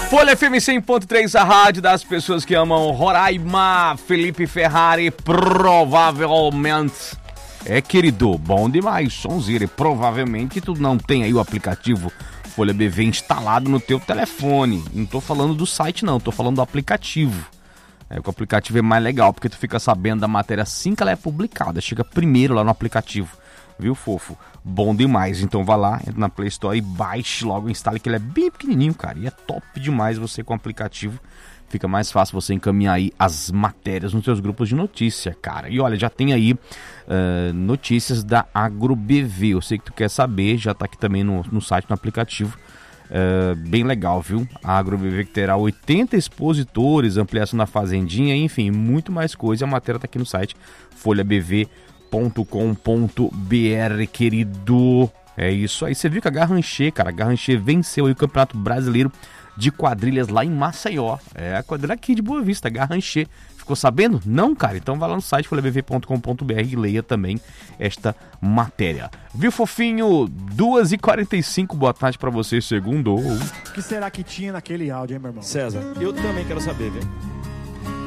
Folha FM 100.3, a rádio das pessoas que amam Roraima. Felipe Ferrari, provavelmente. Querido, bom demais, sonzeira. E provavelmente tu não tem aí o aplicativo Folha BV instalado no teu telefone. Não tô falando do site não, tô falando do aplicativo. O aplicativo é mais legal, porque tu fica sabendo da matéria assim que ela é publicada. Chega primeiro lá no aplicativo. Viu, fofo? Bom demais. Então vá lá, entra na Play Store e baixe logo, instale, que ele é bem pequenininho, cara. E é top demais você com o aplicativo. Fica mais fácil você encaminhar aí as matérias nos seus grupos de notícia, cara. E olha, já tem aí notícias da AgroBV. Eu sei que tu quer saber, já tá aqui também no site, no aplicativo. Bem legal, viu? A AgroBV que terá 80 expositores, ampliação na fazendinha, enfim, muito mais coisa. A matéria tá aqui no site folhabv.com.br, querido. É isso aí. Você viu que a Garrancher, cara, a Garrancher venceu aí o Campeonato Brasileiro de Quadrilhas lá em Maceió. A quadrilha aqui de Boa Vista, Garrancher. Ficou sabendo? Não, cara? Então vai lá no site folhabv.com.br e leia também esta matéria. Viu, fofinho? 2h45, boa tarde pra você, segundo. O que será que tinha naquele áudio, hein, meu irmão? César, eu também quero saber, viu?